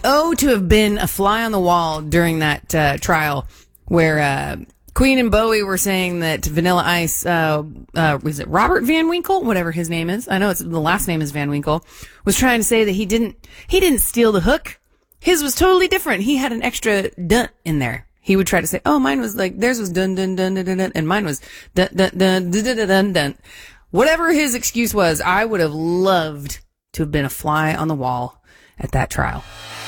to have been a fly on the wall during that trial where Queen and Bowie were saying that Vanilla Ice, was it Robert Van Winkle? Whatever his name is. I know the last name is Van Winkle, was trying to say that he didn't steal the hook. His was totally different. He had an extra dun in there. He would try to say, oh, mine was like, theirs was dun dun dun dun dun, dun and mine was dun dun dun dun dun dun dun. Whatever his excuse was, I would have loved to have been a fly on the wall at that trial.